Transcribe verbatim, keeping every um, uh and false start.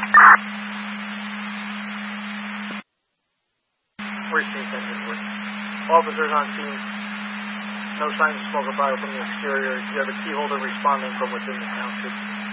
Received engine work. Officers on scene. No signs of smoke or fire from the exterior. You have a key holder responding from within the township.